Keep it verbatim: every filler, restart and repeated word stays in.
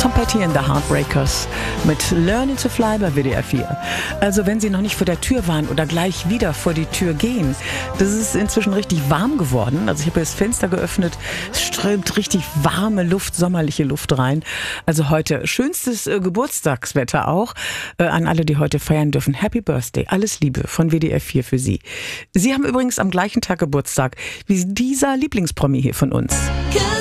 Tom Petty and the Heartbreakers mit Learning to Fly bei W D R vier. Also wenn Sie noch nicht vor der Tür waren oder gleich wieder vor die Tür gehen, das ist inzwischen richtig warm geworden. Also ich habe das Fenster geöffnet, es strömt richtig warme Luft, sommerliche Luft rein. Also heute schönstes äh, Geburtstagswetter auch. Äh, an alle, die heute feiern dürfen. Happy Birthday, alles Liebe von W D R vier für Sie. Sie haben übrigens am gleichen Tag Geburtstag wie dieser Lieblingspromi hier von uns.